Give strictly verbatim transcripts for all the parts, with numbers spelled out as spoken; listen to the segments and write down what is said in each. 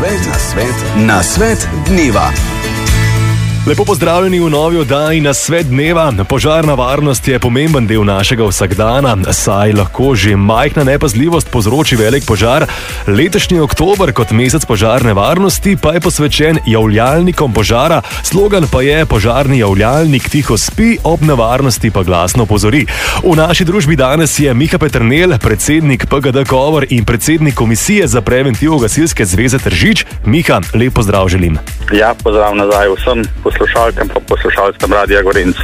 svet, na svet, na svet dneva. Lepo pozdravljeni v novi oddaji Na svet dneva. Požarna varnost je pomemben del našega vsakdana, saj lahko že majhna nepazljivost povzroči velik požar. Letošnji oktober kot mesec požarne varnosti pa je posvečen javljalnikom požara. Slogan pa je: požarni javljalnik tiho spi, ob nevarnosti pa glasno opozori. V naši družbi danes je Miha Peternelj, predsednik P G D Kovor in predsednik Komisije za preventivo Gasilske zveze Tržič. Miha, lep pozdrav želim. Ja, pozdrav nazaj vsem poslušalkam pa poslušalcem Radia Gorenc.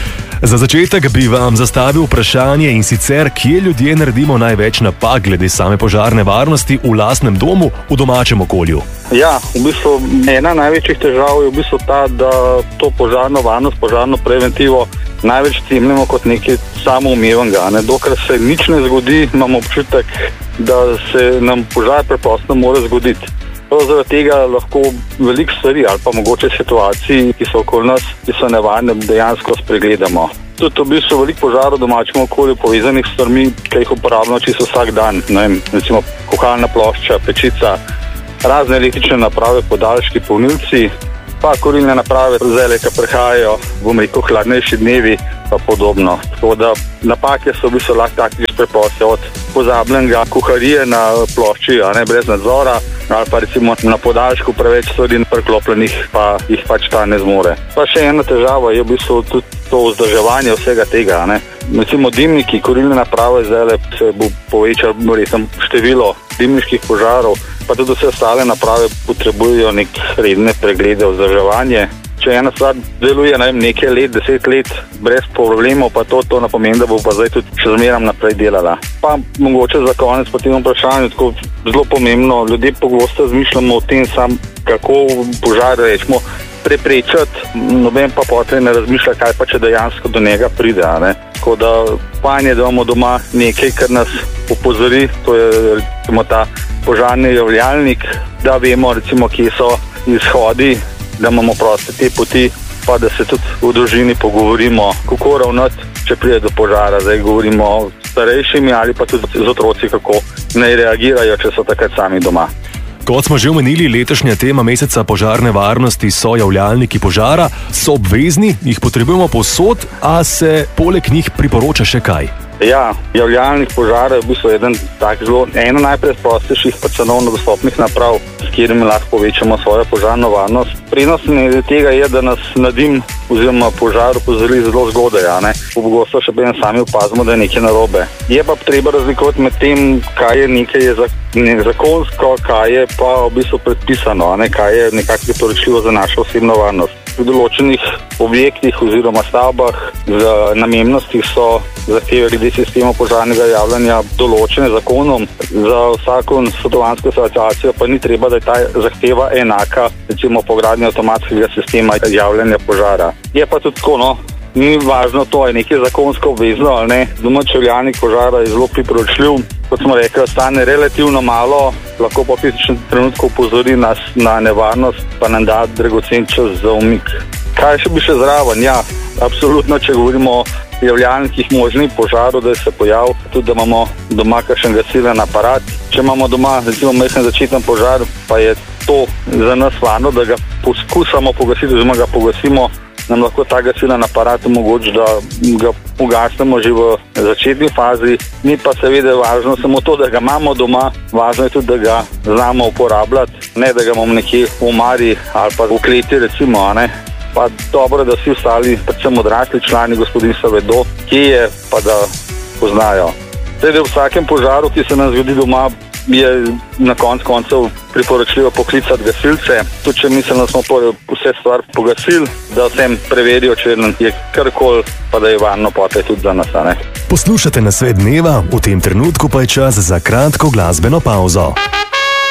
Za začetek bi vam zastavil vprašanje, in sicer, kje ljudje naredimo največ napak glede same požarne varnosti v lastnem domu, v domačem okolju? Ja, v bistvu ena največjih težav je v bistvu ta, da to požarno varnost, požarno preventivo največ jemljemo kot nekaj samoumevnega. Ne? Dokler se nič ne zgodi, imamo občutek, da se nam požar preprosto ne more zgoditi. Prav zaradi tega lahko veliko stvari ali pa mogoče situacij, ki so okoli nas, ki so nevarne, dejansko spregledamo. Tudi v bistvu veliko požarov v domačem okolju povezanih s stvarmi, ki jih uporabljamo čisto vsak dan. Ne vem, recimo kuhalna plošča, pečica, razne električne naprave, podaljški, polnilci, pa kurilne naprave, zdaj, ki prihajajo, bom rekel, hladnejši dnevi pa podobno. Tako da napake so v bistvu lahko takih preproste, od pozabljenega kuharije na plošči, a ne brez nadzora, ali pa recimo na podaljšku preveč stvari preklopljenih, pa jih pač ta ne zmore. Pa še ena težava je v bistvu tudi to vzdrževanje vsega tega. Ne? Recimo dimniki, kurilne naprave, zdaj se bo povečalo verjetno število dimniških požarov, pa tudi vse ostale naprave potrebujejo nek redne preglede, vzdrževanje. Če ena stvar deluje ne vem, nekaj let, deset let, brez problemov, pa to, to ne pomeni, da bo pa zdaj tudi še zmeram naprej delala. Pa mogoče za konec po tem vprašanju, tako zelo pomembno, ljudje pogosto razmišljamo o tem sam, kako požar rečemo preprečati, noben pa potem ne razmišlja, kaj pa če dejansko do njega pride. Ne? Tako da fajn je, da imamo doma nekaj, kar nas opozori, to je recimo ta požarni javljalnik, da vemo recimo, kje so izhodi, da imamo proste te poti, pa da se tudi v družini pogovorimo, kako ravnati, če pride do požara. Zdaj govorimo s starejšimi ali pa tudi z otroci, kako naj reagirajo, če so takrat sami doma. Kot smo že omenili, letošnja tema meseca požarne varnosti so javljalniki požara. So obvezni, jih potrebujemo povsod, a se poleg njih priporoča še kaj? Ja, javljalnik požara je v bistvu eden tak zelo, eno najpreprostejših pa cenovno dostopnih naprav, s katerimi lahko povečamo svojo požarno varnost. Prednost tega je, da nas na dim oziroma požar opozori zelo zgodaj. Pogosto še preden sami opazimo, da je nekaj narobe. Je pa treba razlikovati med tem, kaj je nekaj zakonsko, kaj je pa v bistvu predpisano, ne? Kaj je nekako priporočljivo za našo osebno varnost. V določenih objektih oziroma stavbah z namembnostih so zahteve glede sistema požarnega javljanja določene zakonom. Za vsako stanovanjsko situacijo pa ni treba, da je ta zahteva enaka, recimo po gradnji avtomatskega sistema javljanja požara. Je pa tudi tako, no, ni važno to, je nekaj zakonsko obvezno ali ne. Domač javljalnik požara je zelo priporočljiv. Kot smo rekli, stane relativno malo, lahko pa v fizičnem trenutku opozori nas na nevarnost, pa nam da dragocen čas za umik. Kaj še bi še zraven? Ja, absolutno, če govorimo o javljalnikih možnih požarov, da se pojavi, tudi da imamo doma kakšen gasilni aparat. Če imamo doma recimo majhen začeten požar, pa je to za nas varno, da ga poskusimo pogasiti, oziroma ga pogasimo, nam lahko ta gasilni aparat omogoči, da ga ugasnemo že v začetni fazi. Ni pa seveda važno samo to, da ga imamo doma, važno je tudi, da ga znamo uporabljati, ne da ga imamo nekje v omari ali pa v kleti recimo, a ne. Pa dobro, da vsi ostali, predvsem odrasli člani gospodinjstva vedo, kje je, pa da poznajo. Zdaj, v vsakem požaru, ki se nam zgodi doma, je na konc koncev priporočljivo poklicati gasilce. Tudi če mislimo, da smo vse stvar pogasili, da vsem preverijo, če je karkoli, pa da je varno potem tudi za nas. Ne? Poslušate Na svet dneva, v tem trenutku pa je čas za kratko glasbeno pavzo.